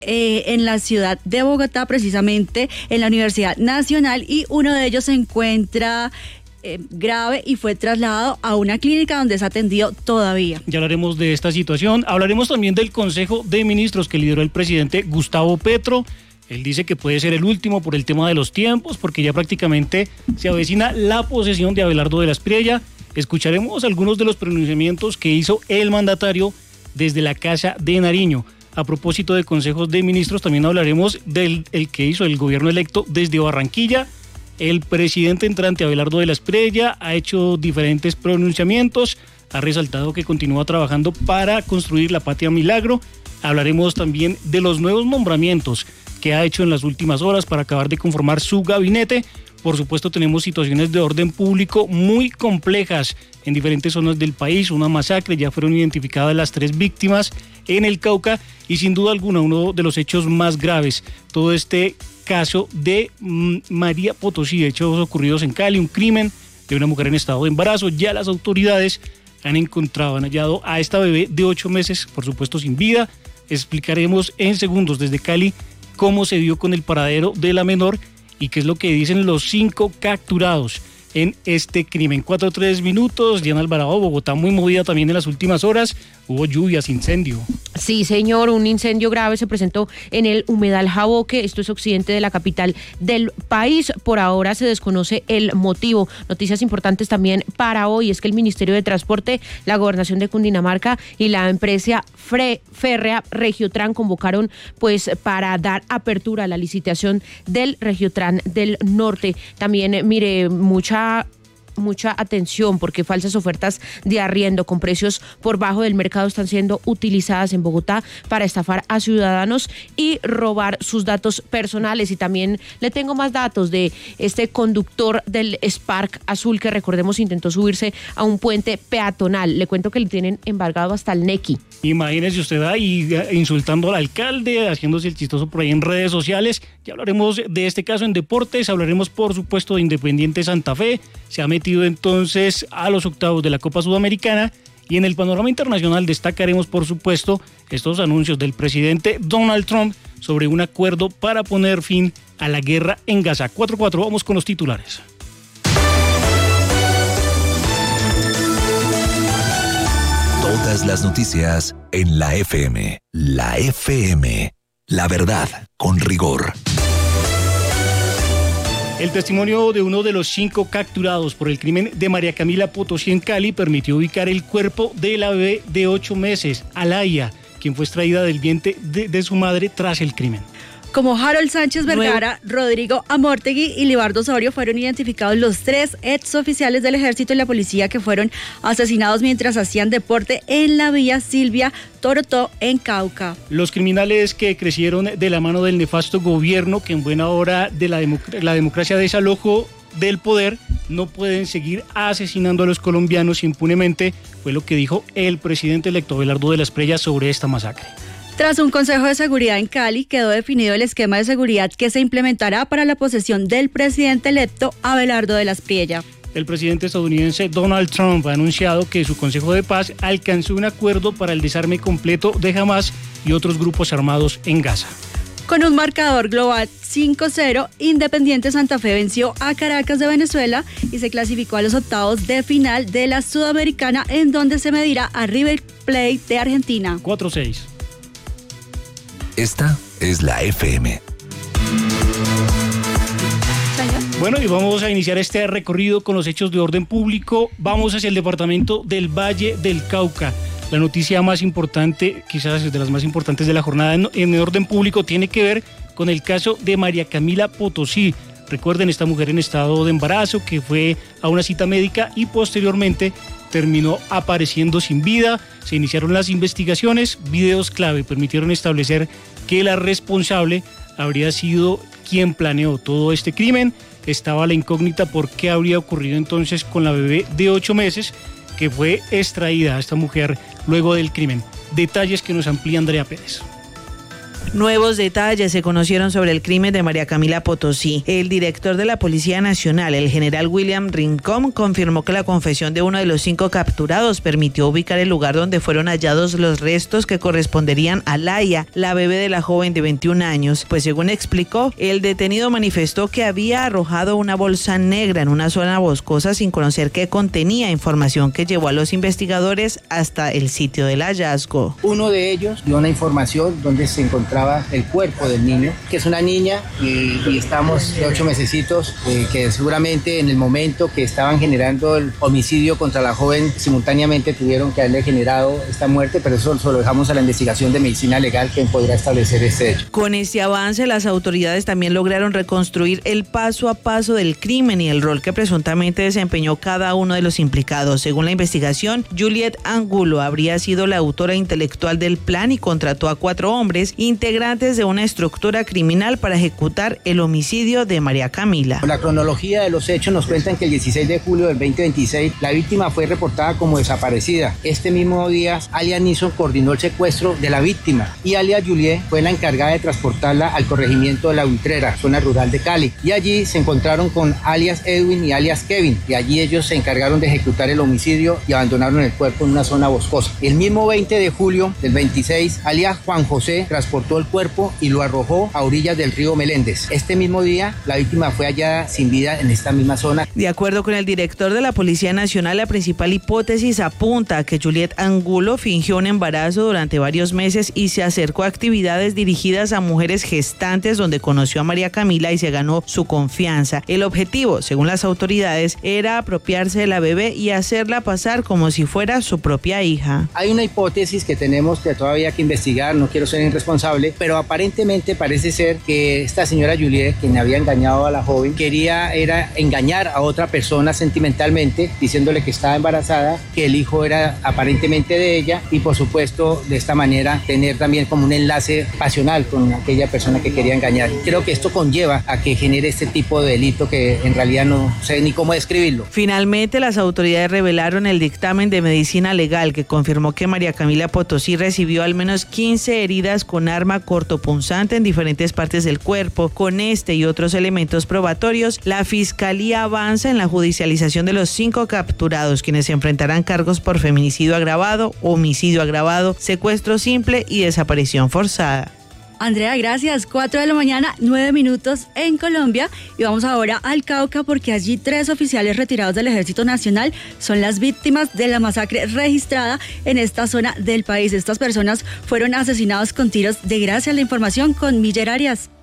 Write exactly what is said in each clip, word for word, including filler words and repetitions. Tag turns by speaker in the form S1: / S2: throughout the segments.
S1: eh, en la ciudad de Bogotá, precisamente en la Universidad Nacional, y uno de ellos se encuentra eh, grave y fue trasladado a una clínica donde es atendido todavía.
S2: Ya hablaremos de esta situación. Hablaremos también del Consejo de Ministros que lideró el presidente Gustavo Petro. Él dice que puede ser el último por el tema de los tiempos, porque ya prácticamente se avecina la posesión de Abelardo de la Espriella. Escucharemos algunos de los pronunciamientos que hizo el mandatario desde la Casa de Nariño. A propósito de consejos de ministros, también hablaremos del el que hizo el gobierno electo desde Barranquilla. El presidente entrante Abelardo de la Espriella ha hecho diferentes pronunciamientos, ha resaltado que continúa trabajando para construir la Patria Milagro. Hablaremos también de los nuevos nombramientos que ha hecho en las últimas horas para acabar de conformar su gabinete. Por supuesto, tenemos situaciones de orden público muy complejas en diferentes zonas del país, una masacre, ya fueron identificadas las tres víctimas en el Cauca y sin duda alguna uno de los hechos más graves, todo este caso de mm, María Potosí, hechos ocurridos en Cali, un crimen de una mujer en estado de embarazo. Ya las autoridades han encontrado, han hallado a esta bebé de ocho meses, por supuesto sin vida. Explicaremos en segundos desde Cali cómo se dio con el paradero de la menor y qué es lo que dicen los cinco capturados en este crimen. Cuatro o tres minutos, Diana Alvarado, Bogotá muy movida también en las últimas horas, hubo lluvias, incendio.
S3: Sí, señor, un incendio grave se presentó en el humedal Jaboque, esto es occidente de la capital del país, por ahora se desconoce el motivo. Noticias importantes también para hoy, es que el Ministerio de Transporte, la Gobernación de Cundinamarca y la empresa Fre- Férrea Regiotran convocaron pues para dar apertura a la licitación del Regiotran del Norte. También, mire, mucha mucha atención porque falsas ofertas de arriendo con precios por bajo del mercado están siendo utilizadas en Bogotá para estafar a ciudadanos y robar sus datos personales. Y también le tengo más datos de este conductor del Spark Azul que recordemos intentó subirse a un puente peatonal. Le cuento que le tienen embargado hasta el Nequi.
S2: Imagínese usted ahí insultando al alcalde, haciéndose el chistoso por ahí en redes sociales. Ya hablaremos de este caso en deportes, hablaremos por supuesto de Independiente Santa Fe. Se ha metido entonces a los octavos de la Copa Sudamericana y en el panorama internacional destacaremos por supuesto estos anuncios del presidente Donald Trump sobre un acuerdo para poner fin a la guerra en Gaza. cuatro cuatro, vamos con los titulares.
S4: Todas las noticias en la F M. La F M. La verdad con rigor.
S2: El testimonio de uno de los cinco capturados por el crimen de María Camila Potosí en Cali permitió ubicar el cuerpo de la bebé de ocho meses, Alaya, quien fue extraída del vientre de, de su madre tras el crimen.
S1: Como Harold Sánchez Vergara, Rodrigo Amortegui y Libardo Osorio fueron identificados los tres exoficiales del ejército y la policía que fueron asesinados mientras hacían deporte en la vía Silvia Torotó en Cauca.
S2: Los criminales que crecieron de la mano del nefasto gobierno que en buena hora de la, democ- la democracia desalojó del poder no pueden seguir asesinando a los colombianos impunemente, fue lo que dijo el presidente electo Abelardo de la Espriella sobre esta masacre.
S1: Tras un consejo de seguridad en Cali, quedó definido el esquema de seguridad que se implementará para la posesión del presidente electo Abelardo de la Espriella.
S2: El presidente estadounidense Donald Trump ha anunciado que su Consejo de Paz alcanzó un acuerdo para el desarme completo de Hamás y otros grupos armados en Gaza.
S1: Con un marcador global cinco cero, Independiente Santa Fe venció a Caracas de Venezuela y se clasificó a los octavos de final de la Sudamericana, en donde se medirá a River Plate de Argentina.
S2: cuatro seis.
S4: Esta es la F M.
S2: Bueno, y vamos a iniciar este recorrido con los hechos de orden público. Vamos hacia el departamento del Valle del Cauca. La noticia más importante, quizás de las más importantes de la jornada en, en orden público, tiene que ver con el caso de María Camila Potosí. Recuerden, esta mujer en estado de embarazo que fue a una cita médica y posteriormente terminó apareciendo sin vida. Se iniciaron las investigaciones, videos clave permitieron establecer que la responsable habría sido quien planeó todo este crimen. Estaba la incógnita por qué habría ocurrido entonces con la bebé de ocho meses que fue extraída a esta mujer luego del crimen. Detalles que nos amplía Andrea Pérez.
S5: Nuevos detalles se conocieron sobre el crimen de María Camila Potosí. El director de la Policía Nacional, el general William Rincón, confirmó que la confesión de uno de los cinco capturados permitió ubicar el lugar donde fueron hallados los restos que corresponderían a Laia, la bebé de la joven de veintiún años. Pues según explicó, el detenido manifestó que había arrojado una bolsa negra en una zona boscosa sin conocer qué contenía, información que llevó a los investigadores hasta el sitio del hallazgo.
S6: Uno de ellos dio una información donde se encontraba el cuerpo del niño, que es una niña y, y estamos de ocho mesecitos, eh, que seguramente en el momento que estaban generando el homicidio contra la joven, simultáneamente tuvieron que haberle generado esta muerte, pero eso se lo dejamos a la investigación de medicina legal, quien podrá establecer este hecho.
S5: Con este avance, las autoridades también lograron reconstruir el paso a paso del crimen y el rol que presuntamente desempeñó cada uno de los implicados. Según la investigación, Juliet Angulo habría sido la autora intelectual del plan y contrató a cuatro hombres integrantes de una estructura criminal para ejecutar el homicidio de María Camila.
S6: La cronología de los hechos nos cuentan que el dieciséis de julio del veinte veintiséis la víctima fue reportada como desaparecida. Este mismo día, alias Nison coordinó el secuestro de la víctima y alias Juliet fue la encargada de transportarla al corregimiento de La Utrera, zona rural de Cali. Y allí se encontraron con alias Edwin y alias Kevin, y allí ellos se encargaron de ejecutar el homicidio y abandonaron el cuerpo en una zona boscosa. El mismo veinte de julio del veintiséis, alias Juan José transportó el cuerpo y lo arrojó a orillas del río Meléndez. Este mismo día, la víctima fue hallada sin vida en esta misma zona.
S5: De acuerdo con el director de la Policía Nacional, la principal hipótesis apunta a que Juliet Angulo fingió un embarazo durante varios meses y se acercó a actividades dirigidas a mujeres gestantes donde conoció a María Camila y se ganó su confianza. El objetivo, según las autoridades, era apropiarse de la bebé y hacerla pasar como si fuera su propia hija.
S6: Hay una hipótesis que tenemos que todavía hay que investigar, no quiero ser irresponsable, pero aparentemente parece ser que esta señora Juliet, quien había engañado a la joven, quería era engañar a otra persona sentimentalmente, diciéndole que estaba embarazada, que el hijo era aparentemente de ella y por supuesto de esta manera tener también como un enlace pasional con aquella persona que quería engañar. Creo que esto conlleva a que genere este tipo de delito que en realidad no sé ni cómo describirlo.
S5: Finalmente, las autoridades revelaron el dictamen de medicina legal que confirmó que María Camila Potosí recibió al menos quince heridas con arma cortopunzante en diferentes partes del cuerpo. Con este y otros elementos probatorios, la Fiscalía avanza en la judicialización de los cinco capturados, quienes se enfrentarán cargos por feminicidio agravado, homicidio agravado, secuestro simple y desaparición forzada.
S1: Andrea, gracias. Cuatro de la mañana, nueve minutos en Colombia. Y vamos ahora al Cauca porque allí tres oficiales retirados del Ejército Nacional son las víctimas de la masacre registrada en esta zona del país. Estas personas fueron asesinados con tiros de gracia. La información con Miller Arias.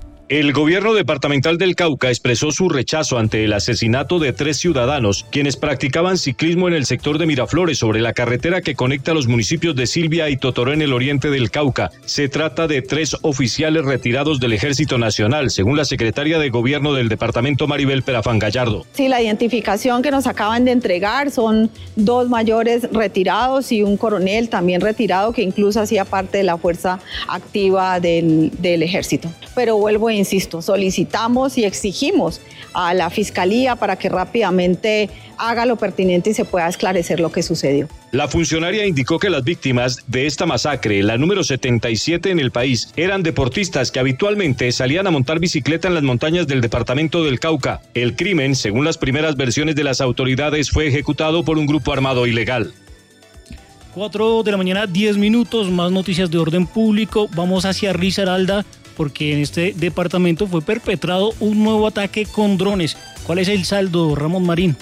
S7: El gobierno departamental del Cauca expresó su rechazo ante el asesinato de tres ciudadanos, quienes practicaban ciclismo en el sector de Miraflores sobre la carretera que conecta los municipios de Silvia y Totoró en el oriente del Cauca. Se trata de tres oficiales retirados del Ejército Nacional, según la secretaria de Gobierno del departamento Maribel Perafán Gallardo.
S8: Sí, la identificación que nos acaban de entregar son dos mayores retirados y un coronel también retirado que incluso hacía parte de la fuerza activa del, del Ejército. Pero vuelvo a insisto, solicitamos y exigimos a la Fiscalía para que rápidamente haga lo pertinente y se pueda esclarecer lo que sucedió.
S7: La funcionaria indicó que las víctimas de esta masacre, la número setenta y siete en el país, eran deportistas que habitualmente salían a montar bicicleta en las montañas del departamento del Cauca. El crimen, según las primeras versiones de las autoridades, fue ejecutado por un grupo armado ilegal.
S2: Cuatro de la mañana, diez minutos, más noticias de orden público. Vamos hacia Risaralda, porque en este departamento fue perpetrado un nuevo ataque con drones. ¿Cuál es el saldo, Ramón Marín?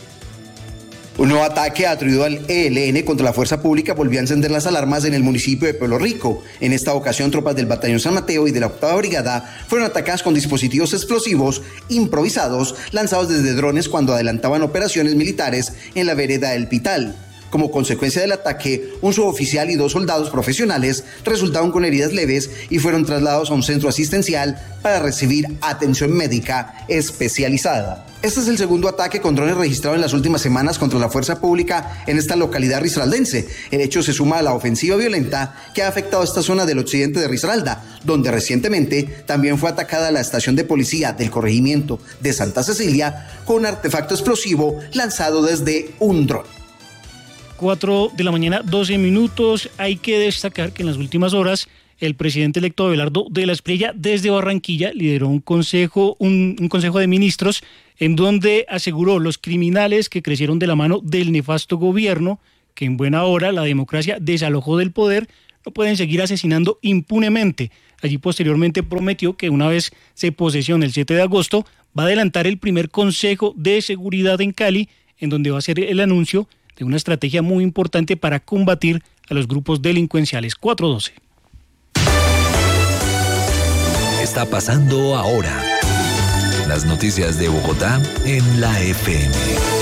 S9: Un nuevo ataque atribuido al E L N contra la fuerza pública volvió a encender las alarmas en el municipio de Pueblo Rico. En esta ocasión, tropas del Batallón San Mateo y de la octava Brigada fueron atacadas con dispositivos explosivos improvisados lanzados desde drones cuando adelantaban operaciones militares en la vereda del Pital. Como consecuencia del ataque, un suboficial y dos soldados profesionales resultaron con heridas leves y fueron trasladados a un centro asistencial para recibir atención médica especializada. Este es el segundo ataque con drones registrado en las últimas semanas contra la fuerza pública en esta localidad risaraldense. El hecho se suma a la ofensiva violenta que ha afectado a esta zona del occidente de Risaralda, donde recientemente también fue atacada la estación de policía del corregimiento de Santa Cecilia con un artefacto explosivo lanzado desde un dron.
S2: Cuatro de la mañana, doce minutos. Hay que destacar que en las últimas horas el presidente electo Abelardo de la Espriella desde Barranquilla lideró un consejo, un, un consejo de ministros en donde aseguró los criminales que crecieron de la mano del nefasto gobierno, que en buena hora la democracia desalojó del poder, no pueden seguir asesinando impunemente. Allí posteriormente prometió que una vez se posesione el siete de agosto, va a adelantar el primer Consejo de Seguridad en Cali, en donde va a ser el anuncio de una estrategia muy importante para combatir a los grupos delincuenciales. cuatro doce.
S4: Está pasando ahora. Las noticias de Bogotá en la F M.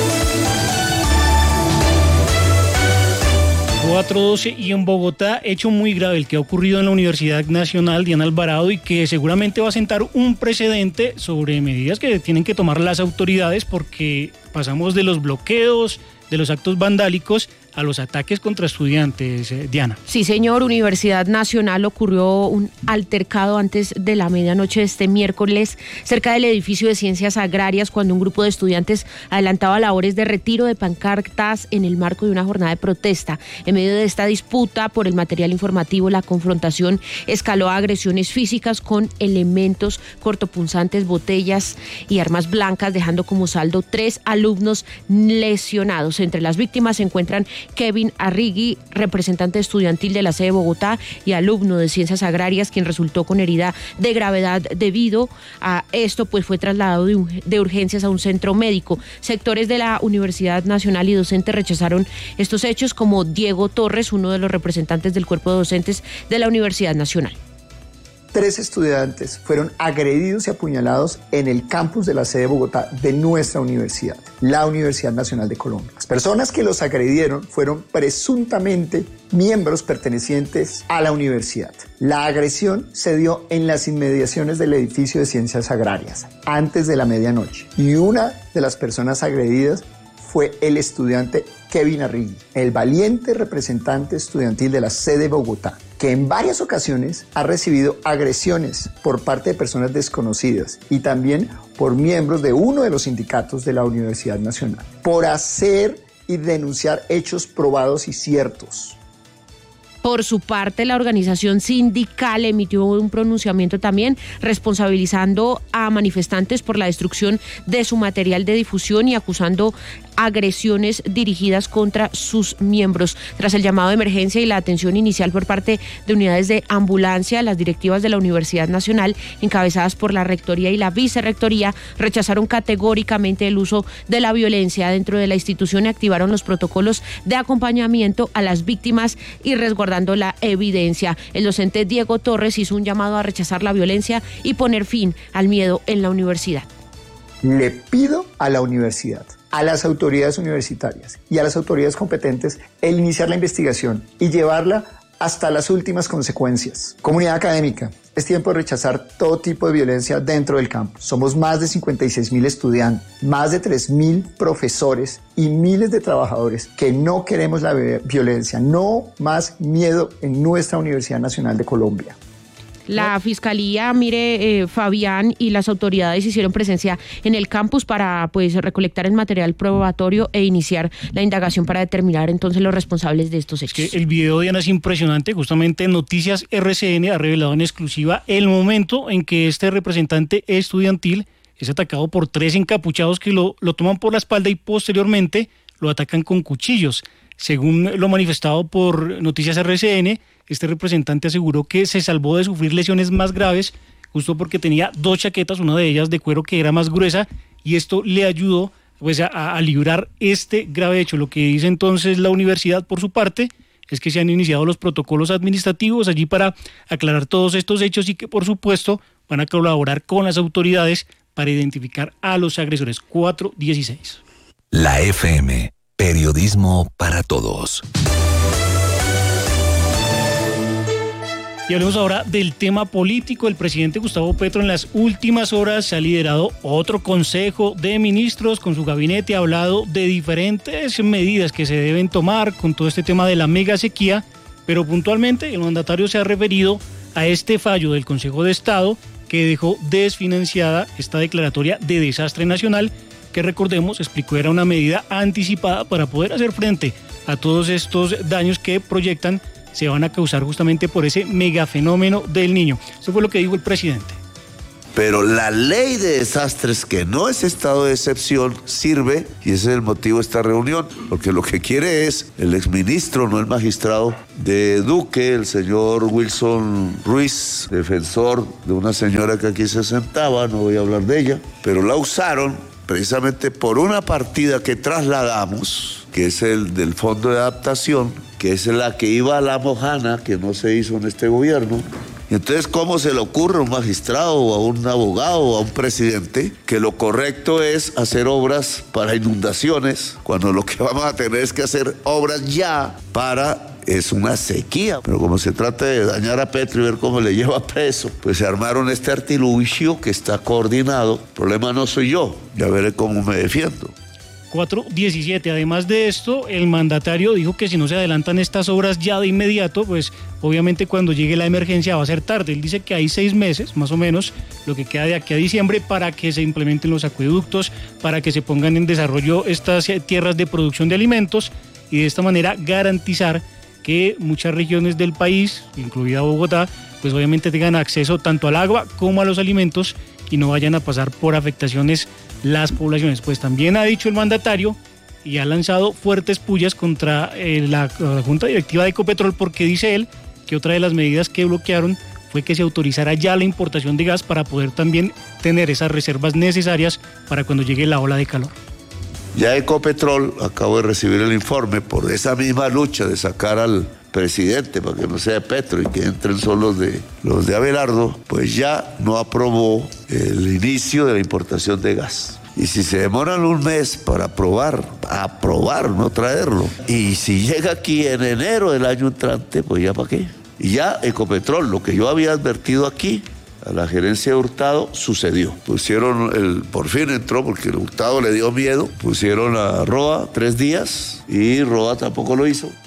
S2: cuatro doce y en Bogotá, hecho muy grave el que ha ocurrido en la Universidad Nacional Diana Alvarado y que seguramente va a sentar un precedente sobre medidas que tienen que tomar las autoridades, porque pasamos de los bloqueos, de los actos vandálicos a los ataques contra estudiantes, eh, Diana.
S3: Sí, señor. Universidad Nacional ocurrió un altercado antes de la medianoche de este miércoles cerca del edificio de Ciencias Agrarias, cuando un grupo de estudiantes adelantaba labores de retiro de pancartas en el marco de una jornada de protesta. En medio de esta disputa por el material informativo, la confrontación escaló a agresiones físicas con elementos cortopunzantes, botellas y armas blancas, dejando como saldo tres alumnos lesionados. Entre las víctimas se encuentran Kevin Arrigui, representante estudiantil de la sede de Bogotá y alumno de Ciencias Agrarias, quien resultó con herida de gravedad. Debido a esto, pues fue trasladado de, un, de urgencias a un centro médico. Sectores de la Universidad Nacional y docentes rechazaron estos hechos, como Diego Torres, uno de los representantes del cuerpo de docentes de la Universidad Nacional.
S10: Tres estudiantes fueron agredidos y apuñalados en el campus de la sede de Bogotá de nuestra universidad, la Universidad Nacional de Colombia. Las personas que los agredieron fueron presuntamente miembros pertenecientes a la universidad. La agresión se dio en las inmediaciones del edificio de Ciencias Agrarias, antes de la medianoche, y una de las personas agredidas fue el estudiante Kevin Arrigui, el valiente representante estudiantil de la sede de Bogotá, que en varias ocasiones ha recibido agresiones por parte de personas desconocidas y también por miembros de uno de los sindicatos de la Universidad Nacional, por hacer y denunciar hechos probados y ciertos.
S3: Por su parte, la organización sindical emitió un pronunciamiento también responsabilizando a manifestantes por la destrucción de su material de difusión y acusando agresiones dirigidas contra sus miembros. Tras el llamado de emergencia y la atención inicial por parte de unidades de ambulancia, las directivas de la Universidad Nacional, encabezadas por la Rectoría y la Vicerrectoría, rechazaron categóricamente el uso de la violencia dentro de la institución y activaron los protocolos de acompañamiento a las víctimas y resguardando la evidencia. El docente Diego Torres hizo un llamado a rechazar la violencia y poner fin al miedo en la universidad.
S10: Le pido a la universidad, a las autoridades universitarias y a las autoridades competentes el iniciar la investigación y llevarla hasta las últimas consecuencias. Comunidad académica, es tiempo de rechazar todo tipo de violencia dentro del campus. Somos más de cincuenta y seis mil estudiantes, más de tres mil profesores y miles de trabajadores que no queremos la violencia, no más miedo en nuestra Universidad Nacional de Colombia.
S3: La Fiscalía, mire, eh, Fabián, y las autoridades hicieron presencia en el campus para pues recolectar el material probatorio e iniciar la indagación para determinar entonces los responsables de estos hechos.
S2: Es que el video, Diana, es impresionante. Justamente Noticias R C N ha revelado en exclusiva el momento en que este representante estudiantil es atacado por tres encapuchados que lo, lo toman por la espalda y posteriormente lo atacan con cuchillos. Según lo manifestado por Noticias R C N, este representante aseguró que se salvó de sufrir lesiones más graves justo porque tenía dos chaquetas, una de ellas de cuero que era más gruesa, y esto le ayudó pues, a, a librar este grave hecho. Lo que dice entonces la universidad por su parte es que se han iniciado los protocolos administrativos allí para aclarar todos estos hechos y que por supuesto van a colaborar con las autoridades para identificar a los agresores. cuatro dieciséis.
S4: La F M, periodismo para todos.
S2: Y hablemos ahora del tema político. El presidente Gustavo Petro en las últimas horas ha liderado otro consejo de ministros con su gabinete, ha hablado de diferentes medidas que se deben tomar con todo este tema de la mega sequía, pero puntualmente el mandatario se ha referido a este fallo del Consejo de Estado que dejó desfinanciada esta declaratoria de desastre nacional, que recordemos, explicó era una medida anticipada para poder hacer frente a todos estos daños que proyectan se van a causar justamente por ese megafenómeno del Niño. Eso fue lo que dijo el presidente.
S11: Pero la ley de desastres, que no es estado de excepción, sirve, y ese es el motivo de esta reunión, porque lo que quiere es el exministro, no el magistrado de Duque, el señor Wilson Ruiz, defensor de una señora que aquí se sentaba, no voy a hablar de ella, pero la usaron precisamente por una partida que trasladamos, que es el del Fondo de Adaptación, que es la que iba a la Mojana, que no se hizo en este gobierno. Y entonces, ¿cómo se le ocurre a un magistrado o a un abogado o a un presidente que lo correcto es hacer obras para inundaciones, cuando lo que vamos a tener es que hacer obras ya para... es una sequía? Pero como se trata de dañar a Petro y ver cómo le lleva preso, pues se armaron este artilugio que está coordinado. El problema no soy yo, ya veré cómo me defiendo.
S2: cuatro diecisiete. Además de esto, el mandatario dijo que si no se adelantan estas obras ya de inmediato, pues obviamente cuando llegue la emergencia va a ser tarde. Él dice que hay seis meses, más o menos, lo que queda de aquí a diciembre, para que se implementen los acueductos, para que se pongan en desarrollo estas tierras de producción de alimentos y de esta manera garantizar que muchas regiones del país, incluida Bogotá, pues obviamente tengan acceso tanto al agua como a los alimentos y no vayan a pasar por afectaciones las poblaciones. Pues también ha dicho el mandatario y ha lanzado fuertes pullas contra eh, la, la Junta Directiva de Ecopetrol, porque dice él que otra de las medidas que bloquearon fue que se autorizara ya la importación de gas para poder también tener esas reservas necesarias para cuando llegue la ola de calor.
S11: Ya Ecopetrol, acabo de recibir el informe, por esa misma lucha de sacar al presidente para que no sea Petro y que entren solo los de, los de Abelardo, pues ya no aprobó el inicio de la importación de gas. Y si se demoran un mes para aprobar, aprobar, no traerlo, y si llega aquí en enero del año entrante, pues ya para qué. Y ya Ecopetrol, lo que yo había advertido aquí a la gerencia de Hurtado, sucedió. Pusieron, el, por fin entró, porque el Hurtado le dio miedo, pusieron a Roa tres días y Roa tampoco lo hizo.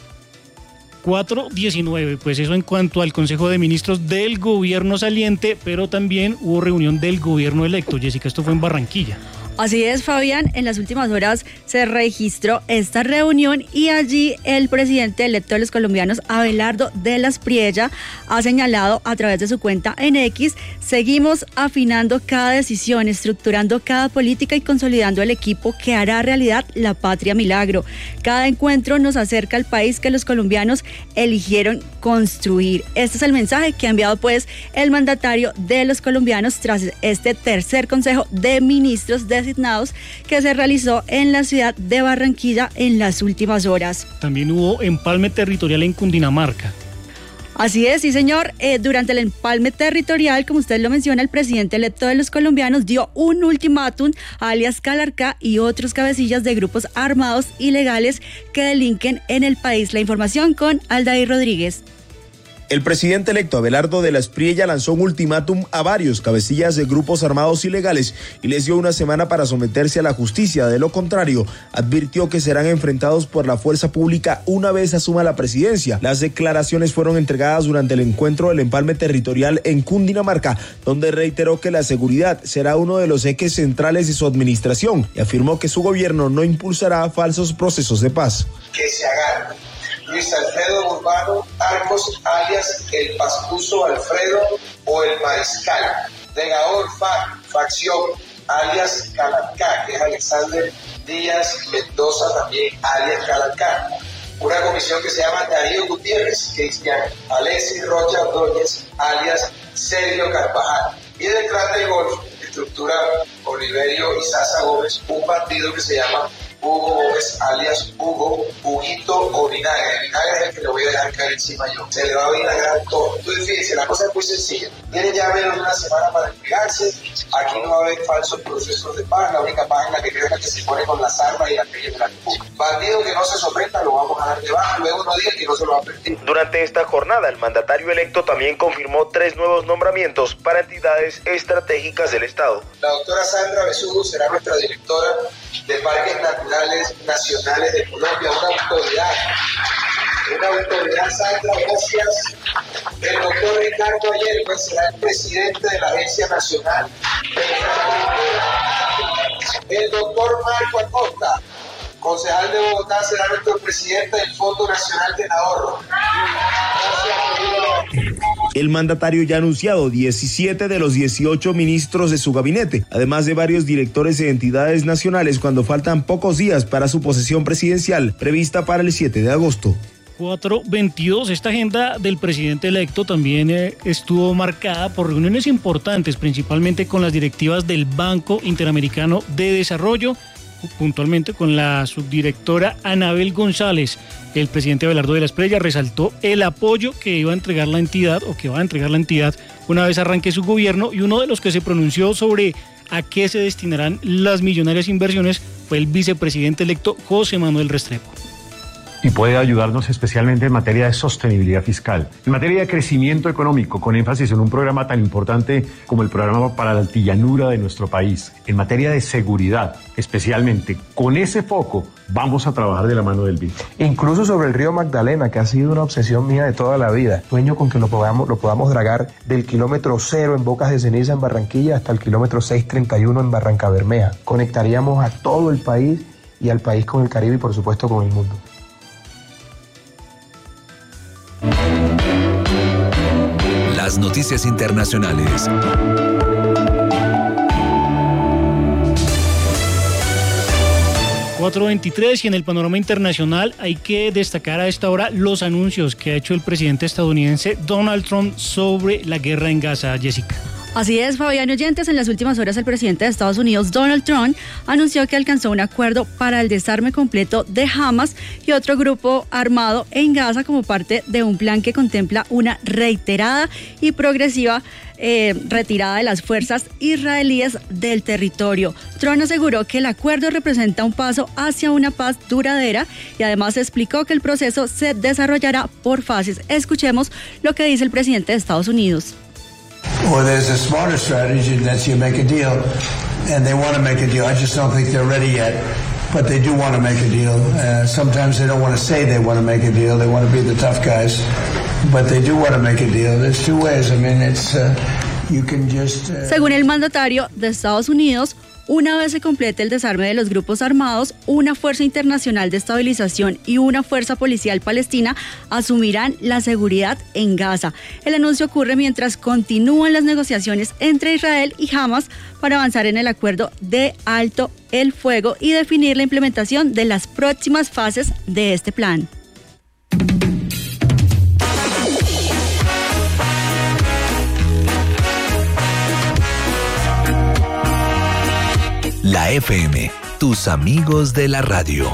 S2: cuatro diecinueve, pues eso en cuanto al Consejo de Ministros del gobierno saliente, pero también hubo reunión del gobierno electo. Jessica, esto fue en Barranquilla.
S1: Así es, Fabián, en las últimas horas se registró esta reunión y allí el presidente electo de los colombianos, Abelardo de la Espriella, ha señalado a través de su cuenta en X: seguimos afinando cada decisión, estructurando cada política y consolidando el equipo que hará realidad la patria milagro. Cada encuentro nos acerca al país que los colombianos eligieron construir. Este es el mensaje que ha enviado pues el mandatario de los colombianos tras este tercer Consejo de Ministros de designados que se realizó en la ciudad de Barranquilla en las últimas horas.
S2: También hubo empalme territorial en Cundinamarca.
S1: Así es, sí señor. Eh, durante el empalme territorial, como usted lo menciona, el presidente electo de los colombianos dio un ultimátum a alias Calarcá y otros cabecillas de grupos armados ilegales que delinquen en el país. La información con Aldair Rodríguez.
S12: El presidente electo Abelardo de la Espriella lanzó un ultimátum a varios cabecillas de grupos armados ilegales y les dio una semana para someterse a la justicia. De lo contrario, advirtió que serán enfrentados por la fuerza pública una vez asuma la presidencia. Las declaraciones fueron entregadas durante el encuentro del empalme territorial en Cundinamarca, donde reiteró que la seguridad será uno de los ejes centrales de su administración y afirmó que su gobierno no impulsará falsos procesos de paz.
S13: Que se haga Luis Alfredo Urbano Arcos, alias el Pascuso Alfredo o el Mariscal. Degador Fac, facción, alias Calarcá, que es Alexander Díaz Mendoza, también alias Calarcá. Una comisión que se llama Darío Gutiérrez, Cristian Alexis Rocha Ordóñez, alias Sergio Carvajal. Y detrás del Golfo, estructura Oliverio y Sasa Gómez, un partido que se llama Hugo Gómez, alias Hugo, Huguito o Vinagre. El vinagre es el que le voy a dejar caer encima yo. Se le va a vinagrar todo. Entonces, fíjense, la cosa es muy sencilla. Tienen ya menos de una semana para desplegarse. Aquí no va a haber falsos procesos de paz. La única paz en la que creo es la que se pone con las armas y las leyes de la República. Bandido que no se someta, lo vamos a dar de baja. Luego no digan que no se lo va a permitir.
S12: Durante esta jornada, el mandatario electo también confirmó tres nuevos nombramientos para entidades estratégicas del Estado.
S13: La doctora Sandra Besugo será nuestra directora de Parques Naturales Nacionales de Colombia, una autoridad, una autoridad, Sandra, gracias. El doctor Ricardo Ayer, pues, será el presidente de la Agencia Nacional de Infraestructura. El doctor Marco Acosta, concejal de Bogotá, será nuestro presidente del Fondo Nacional del Ahorro. Gracias.
S12: El mandatario ya ha anunciado diecisiete de los dieciocho ministros de su gabinete, además de varios directores de entidades nacionales cuando faltan pocos días para su posesión presidencial, prevista para el siete de agosto.
S2: cuatro veintidós. Esta agenda del presidente electo también eh, estuvo marcada por reuniones importantes, principalmente con las directivas del Banco Interamericano de Desarrollo, puntualmente con la subdirectora Anabel González. El presidente Abelardo de la Espriella resaltó el apoyo que iba a entregar la entidad o que va a entregar la entidad una vez arranque su gobierno, y uno de los que se pronunció sobre a qué se destinarán las millonarias inversiones fue el vicepresidente electo José Manuel Restrepo.
S14: Y puede ayudarnos especialmente en materia de sostenibilidad fiscal, en materia de crecimiento económico, con énfasis en un programa tan importante como el programa para la altillanura de nuestro país, en materia de seguridad, especialmente con ese foco vamos a trabajar de la mano del B I D.
S15: Incluso sobre el río Magdalena, que ha sido una obsesión mía de toda la vida. Sueño con que lo podamos, lo podamos dragar del kilómetro cero en Bocas de Ceniza en Barranquilla hasta el kilómetro seiscientos treinta y uno en Barranca Bermeja. Conectaríamos a todo el país y al país con el Caribe y por supuesto con el mundo.
S4: Las noticias internacionales.
S2: cuatro veintitrés, y en el panorama internacional hay que destacar a esta hora los anuncios que ha hecho el presidente estadounidense Donald Trump sobre la guerra en Gaza. Jessica.
S1: Así es, Fabián Oyentes, en las últimas horas el presidente de Estados Unidos, Donald Trump, anunció que alcanzó un acuerdo para el desarme completo de Hamas y otro grupo armado en Gaza como parte de un plan que contempla una reiterada y progresiva eh, retirada de las fuerzas israelíes del territorio. Trump aseguró que el acuerdo representa un paso hacia una paz duradera y además explicó que el proceso se desarrollará por fases. Escuchemos lo que dice el presidente de Estados Unidos.
S16: Or there's a smarter strategy that you make a deal, and they want to make a deal. I just don't think they're ready yet, but they do want to make a deal. Uh, sometimes they don't want to say they want to make a deal. They want to be the tough guys, but they do want to make a deal. There's two ways. I mean, it's uh, you can just. Uh...
S1: Según el mandatario de Estados Unidos, una vez se complete el desarme de los grupos armados, una fuerza internacional de estabilización y una fuerza policial palestina asumirán la seguridad en Gaza. El anuncio ocurre mientras continúan las negociaciones entre Israel y Hamas para avanzar en el acuerdo de alto el fuego y definir la implementación de las próximas fases de este plan.
S4: La F M, tus amigos de la radio.